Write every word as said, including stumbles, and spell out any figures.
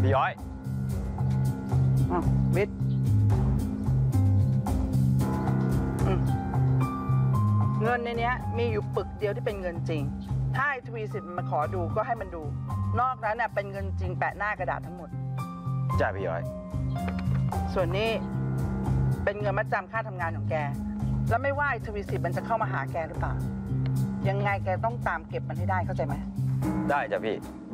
พี่ย้อยอ้าววิทย์เงินในนี้มีอยู่ปึกเดียวที่เป็นเงินจริงถ้าไอ้ทวีสิทธิ์มาขอดูก็ให้มันดูนอกนั้นน่ะเป็นเงินจริงแปะหน้ากระดาษทั้งหมดจ้าพี่ย้อยส่วนนี้เป็นเงินมัดจำค่าทำงานของแกแล้วไม่ว่าไอ้ทวีสิทธิ์มันจะเข้ามาหาแกหรือเปล่ายังไงแกต้องตามเก็บมันให้ได้เข้าใจไหมได้จ้ะพี่